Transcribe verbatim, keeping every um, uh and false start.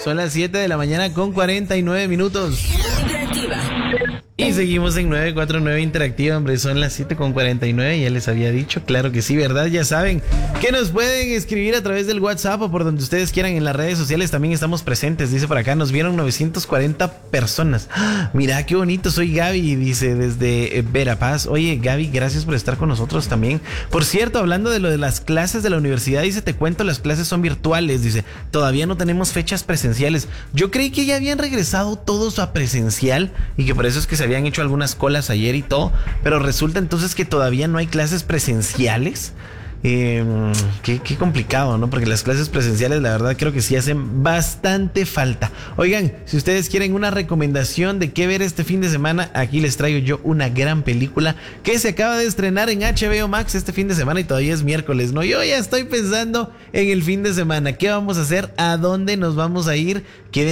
Son las siete de la mañana con cuarenta y nueve minutos. Interactiva. Y seguimos en nueve cuatro nueve Interactiva, hombre, son las siete con cuarenta y nueve, ya les había dicho, claro que sí, ¿verdad? Ya saben que nos pueden escribir a través del WhatsApp o por donde ustedes quieran en las redes sociales, también estamos presentes, dice por acá, nos vieron novecientas cuarenta personas. ¡Ah! Mira, qué bonito, soy Gaby, dice desde eh, Verapaz. Oye, Gaby, gracias por estar con nosotros también. Por cierto, hablando de lo de las clases de la universidad, dice, te cuento, las clases son virtuales, dice, todavía no tenemos fechas presenciales. Yo creí que ya habían regresado todos a presencial y que por eso es que se habían hecho algunas colas ayer y todo, pero resulta entonces que todavía no hay clases presenciales. Eh, qué, qué complicado, ¿no? Porque las clases presenciales, la verdad, creo que sí hacen bastante falta. Oigan, si ustedes quieren una recomendación de qué ver este fin de semana, aquí les traigo yo una gran película que se acaba de estrenar en H B O Max este fin de semana y todavía es miércoles, ¿no? Yo ya estoy pensando en el fin de semana. ¿Qué vamos a hacer? ¿A dónde nos vamos a ir? ¿Qué